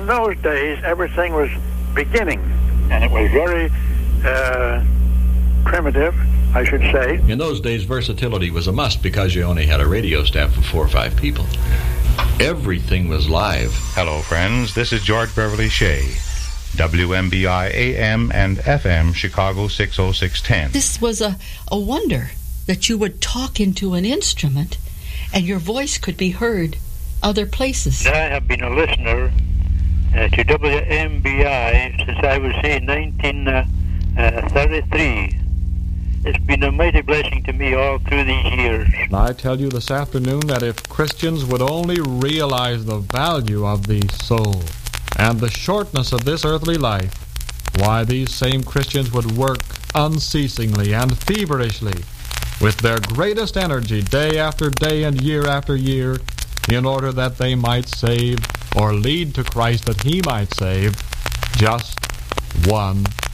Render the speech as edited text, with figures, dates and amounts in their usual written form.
those days, everything was beginning, and it was very primitive, I should say. In those days, versatility was a must because you only had a radio staff of 4 or 5 people. Everything was live. Hello, friends. This is George Beverly Shea. WMBI AM and FM, Chicago 60610. This was a wonder that you would talk into an instrument and your voice could be heard other places. I have been a listener to WMBI since I was, say, 1933. It's been a mighty blessing to me all through these years. I tell you this afternoon that if Christians would only realize the value of the soul and the shortness of this earthly life, why, these same Christians would work unceasingly and feverishly with their greatest energy day after day and year after year in order that they might save or lead to Christ that he might save just one